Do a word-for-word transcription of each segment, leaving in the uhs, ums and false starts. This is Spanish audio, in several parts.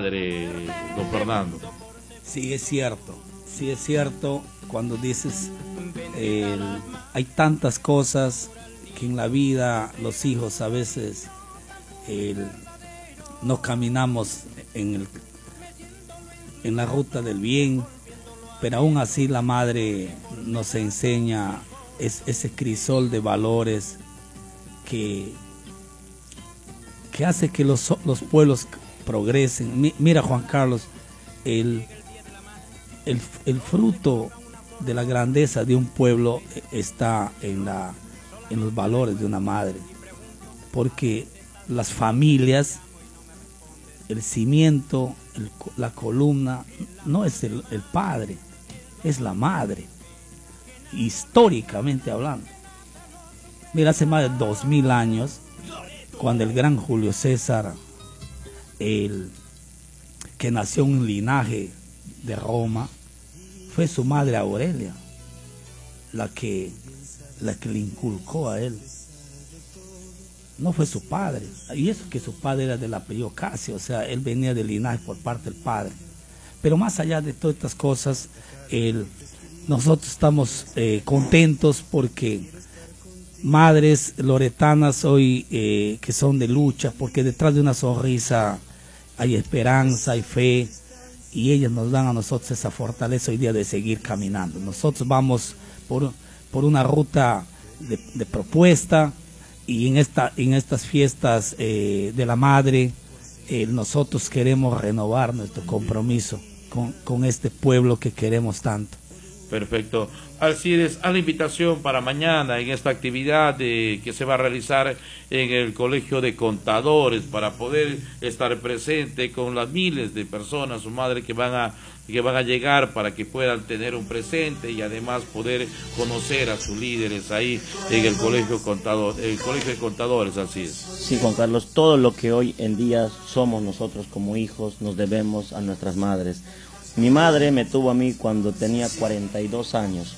madre, don Fernando. Sí, es cierto, sí es cierto cuando dices, eh, hay tantas cosas que en la vida los hijos a veces eh, no caminamos en, el, en la ruta del bien, pero aún así la madre nos enseña es, ese crisol de valores que, que hace que los, los pueblos progresen. Mi, mira, Juan Carlos, el, el, el fruto de la grandeza de un pueblo está en, la, en los valores de una madre, porque las familias, el cimiento, el, la columna, no es el, el padre, es la madre, históricamente hablando. Mira, hace más de dos mil años, cuando el gran Julio César, el que nació en un linaje de Roma, fue su madre Aurelia la que, la que le inculcó a él. No fue su padre, y eso que su padre era del apellido Casio, o sea, él venía del linaje por parte del padre. Pero más allá de todas estas cosas, el, nosotros estamos eh, contentos porque madres loretanas hoy eh, que son de lucha, porque detrás de una sonrisa hay esperanza, hay fe, y ellas nos dan a nosotros esa fortaleza hoy día de seguir caminando. Nosotros vamos por, por una ruta de, de propuesta, y en, esta, en estas fiestas eh, de la madre, eh, nosotros queremos renovar nuestro compromiso con, con este pueblo que queremos tanto. Perfecto. Alcides, a la invitación para mañana en esta actividad de, que se va a realizar en el Colegio de Contadores, para poder estar presente con las miles de personas, su madre, que van a que van a llegar para que puedan tener un presente y además poder conocer a sus líderes ahí en el Colegio Contador, el Colegio de Contadores, Alcides. Sí, Juan Carlos, todo lo que hoy en día somos nosotros como hijos nos debemos a nuestras madres. Mi madre me tuvo a mí cuando tenía cuarenta y dos años.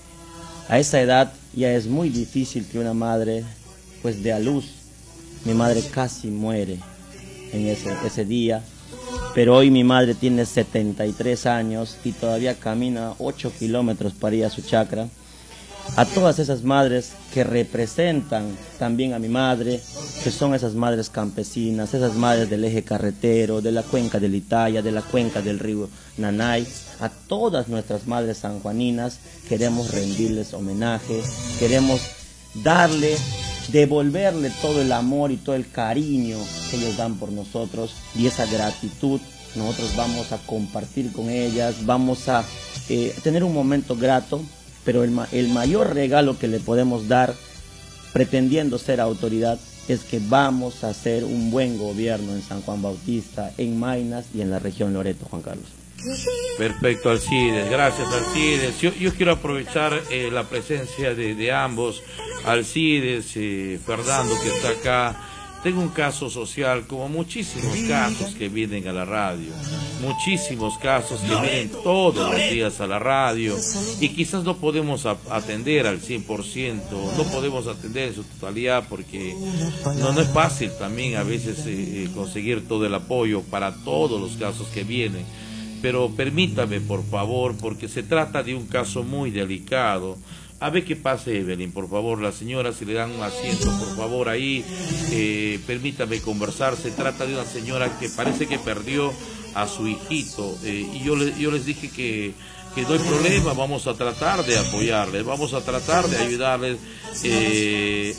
A esa edad ya es muy difícil que una madre pues dé a luz. Mi madre casi muere en ese, ese día, pero hoy mi madre tiene setenta y tres años y todavía camina ocho kilómetros para ir a su chacra. A todas esas madres que representan también a mi madre, que son esas madres campesinas, esas madres del eje carretero, de la cuenca del Itaya, de la cuenca del río Nanay, a todas nuestras madres sanjuaninas queremos rendirles homenaje, queremos darle, devolverle todo el amor y todo el cariño que ellos dan por nosotros, y esa gratitud nosotros vamos a compartir con ellas, vamos a eh, tener un momento grato. Pero el, el mayor regalo que le podemos dar, pretendiendo ser autoridad, es que vamos a hacer un buen gobierno en San Juan Bautista, en Maynas y en la región Loreto, Juan Carlos. Perfecto, Alcides, gracias, Alcides. Yo, yo quiero aprovechar eh, la presencia de, de ambos, Alcides, eh, Fernando, que está acá. Tengo un caso social, como muchísimos casos que vienen a la radio, muchísimos casos que vienen todos los días a la radio, y quizás no podemos atender al cien por ciento, no podemos atender en su totalidad, porque no, no es fácil también a veces eh, conseguir todo el apoyo para todos los casos que vienen. Pero permítame, por favor, porque se trata de un caso muy delicado. A ver qué pase, Evelyn, por favor, la señora, si le dan un asiento, por favor, ahí, eh, permítame conversar. Se trata de una señora que parece que perdió a su hijito, eh, y yo, le, yo les dije que, que no hay problema, vamos a tratar de apoyarles, vamos a tratar de ayudarles. Eh,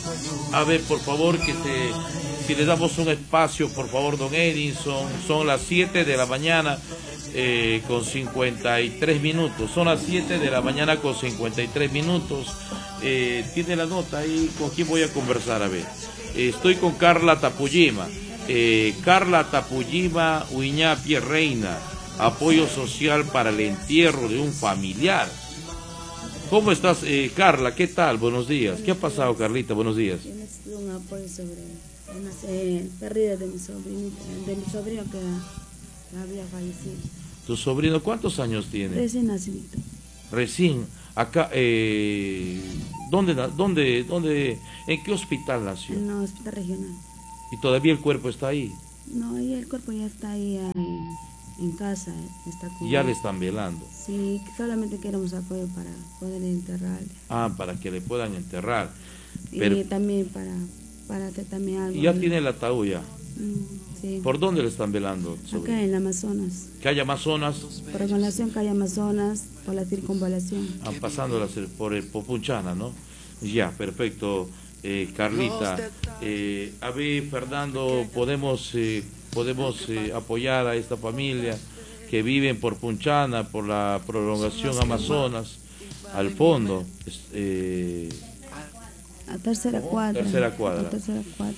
a ver, por favor, que se, si le damos un espacio, por favor, don Edinson, son las siete de la mañana. Eh, con cincuenta y tres minutos, son las siete de la mañana con cincuenta y tres minutos. Eh, tiene la nota ahí, ¿con quién voy a conversar? A ver, eh, estoy con Carla Tapuyima, eh, Carla Tapuyima Uiñapie Reina, apoyo social para el entierro de un familiar. ¿Cómo estás, eh, Carla? ¿Qué tal? Buenos días. ¿Qué ha pasado, Carlita? Buenos días. Yo necesito un apoyo sobre una eh, pérdida de mi sobrinita, de mi sobrino que, que había fallecido. ¿Tu sobrino cuántos años tiene? Recién nacido. Recién, acá, eh, ¿dónde, dónde, dónde, en qué hospital nació? En un hospital regional. ¿Y todavía el cuerpo está ahí? No, y el cuerpo ya está ahí en, en casa. Está con Ya él. le están velando. Sí, solamente queremos apoyo para poder enterrarle. Ah, para que le puedan enterrar. Y Pero, también para, para hacer también algo. y ya ahí. tiene el ataúd ya. Mm, sí. ¿Por dónde le están velando? Acá en el Amazonas. Calle Amazonas, Por regulación calle Amazonas, por la circunvalación. ah, pasando la cir- por el Popunchana, ¿no? Ya, perfecto. Eh, Carlita, eh, a ver, Fernando, podemos, eh, podemos eh, apoyar a esta familia que viven por Punchana, por la prolongación Amazonas, al fondo, es- eh, A tercera cuadra. Tercera cuadra. A tercera cuadra.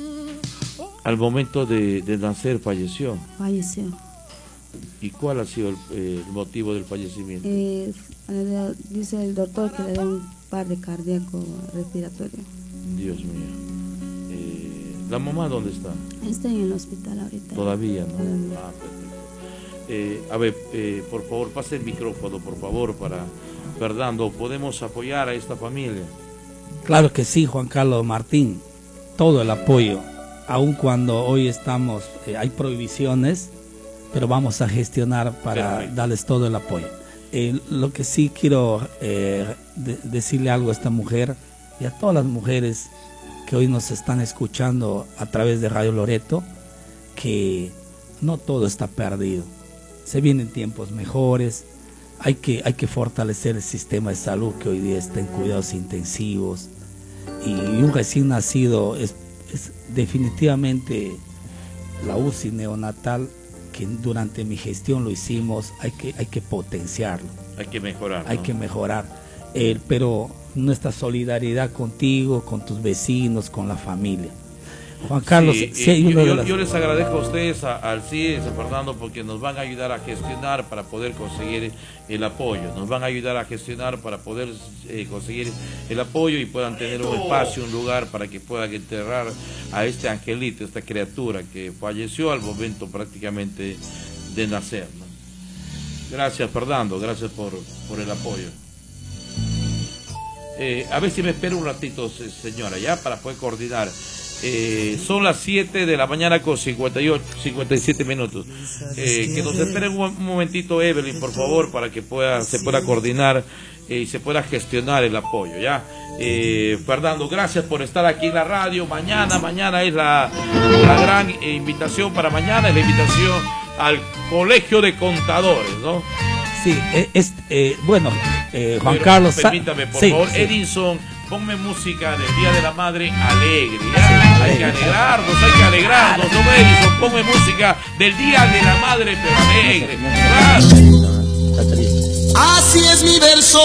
al momento de, de nacer falleció. Falleció. ¿Y cuál ha sido el, eh, el motivo del fallecimiento? Eh, eh, dice el doctor que le da un par de cardíaco respiratorio. Dios mío. Eh, ¿La mamá dónde está? Está en el hospital ahorita. Todavía, ¿no? Todavía. Ah, perfecto. Eh, a ver, eh, por favor, pase el micrófono, por favor, para Fernando. ¿Podemos apoyar a esta familia? Claro que sí, Juan Carlos Martín, todo el apoyo, aun cuando hoy estamos, eh, hay prohibiciones, pero vamos a gestionar para Perfecto. darles todo el apoyo. Eh, lo que sí quiero eh, de- decirle algo a esta mujer y a todas las mujeres que hoy nos están escuchando a través de Radio Loreto, que no todo está perdido, se vienen tiempos mejores. Hay que, hay que fortalecer el sistema de salud que hoy día está en cuidados intensivos, y un recién nacido es, es definitivamente la U C I neonatal, que durante mi gestión lo hicimos, hay que, hay que potenciarlo, Hay que mejorar, ¿no? hay que mejorar. Eh, pero nuestra solidaridad contigo, con tus vecinos, con la familia. Juan Carlos, Sí, si hay eh, uno yo, de yo- las- yo les agradezco a ustedes, a- al C I D S, a Fernando, porque nos van a ayudar a gestionar para poder conseguir el apoyo. Nos van a ayudar a gestionar para poder eh, conseguir el apoyo y puedan tener un espacio, un lugar para que puedan enterrar a este angelito, esta criatura que falleció al momento prácticamente de nacer, ¿no? Gracias, Fernando, gracias por, por el apoyo. Eh, a ver si me espera un ratito, se- señora, ya, para poder coordinar. Eh, son las siete de la mañana con cincuenta y ocho, cincuenta y siete minutos. Eh, que nos esperen un, un momentito, Evelyn, por favor, para que pueda, se pueda coordinar eh, y se pueda gestionar el apoyo, ¿ya? Eh, Fernando, gracias por estar aquí en la radio. Mañana, mañana es la, la gran eh, invitación para mañana, es la invitación al Colegio de Contadores, ¿no? Sí, eh, es, eh, bueno, eh, Juan Pero, Carlos... sa- permítame, por sí, favor, sí. Edinson, ponme música del Día de la Madre alegre, ¿ya? Hay que alegrarnos, hay que alegrarnos, ¿no, Edinson? Ponme música del Día de la Madre, pero alegre. Claro. Está triste. Así es mi verso.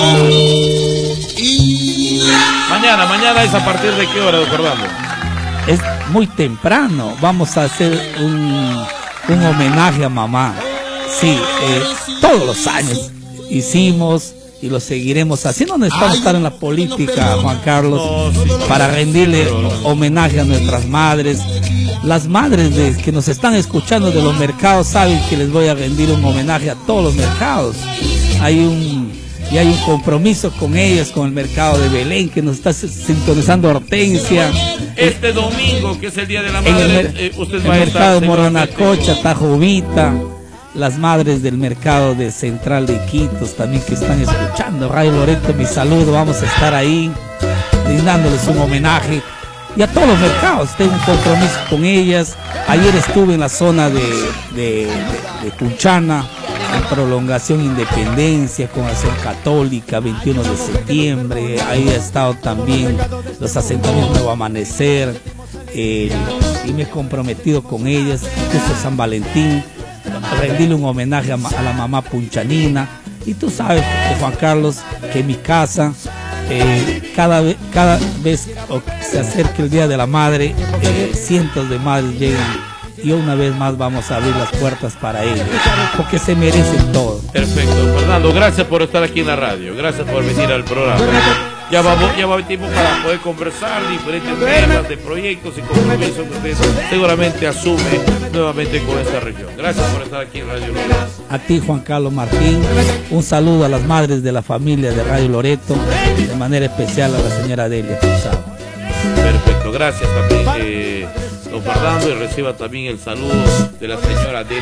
Y Mañana, mañana es a partir de qué hora, don Fernando. Es muy temprano. Vamos a hacer un, un homenaje a mamá. Sí, eh, todos los años hicimos y lo seguiremos haciendo. No necesitamos estar en la política, Juan Carlos, para rendirle homenaje a nuestras madres. Las madres de, que nos están escuchando de los mercados saben que les voy a rendir un homenaje a todos los mercados. Hay un y hay un compromiso con ellas, con el mercado de Belén, que nos está sintonizando Hortensia. Este domingo, que es el Día de la En el, Madre, mer- eh, usted el va a estar mercado de seguramente- Moranacocha, Tajovita, las madres del mercado de Central de Iquitos también que están escuchando. Radio Loreto, mi saludo, vamos a estar ahí brindándoles un homenaje. Y a todos los mercados, tengo un compromiso con ellas. Ayer estuve en la zona de, de, de, de Punchana, en Prolongación Independencia, con Acción Católica, veintiuno de septiembre. Ahí ha estado también los asentamientos Nuevo Amanecer. eh, y me he comprometido con ellas, justo San Valentín, a rendirle un homenaje a, ma- a la mamá punchanina. Y tú sabes, eh, Juan Carlos, que en mi casa, eh, cada, ve- cada vez o- se acerca el Día de la Madre, eh, cientos de madres llegan. Y una vez más vamos a abrir las puertas para ellos, porque se merecen todo. Perfecto, Fernando, gracias por estar aquí en la radio, gracias por venir al programa. Ya va, ya va a haber tiempo para poder conversar diferentes temas de proyectos y compromisos que usted seguramente asume nuevamente con esta región. Gracias por estar aquí en Radio Loreto. A ti, Juan Carlos Martín, un saludo a las madres de la familia de Radio Loreto, de manera especial a la señora Delia Cruzado. Perfecto, gracias también. Eh, don Fernando, y reciba también el saludo de la señora Delia.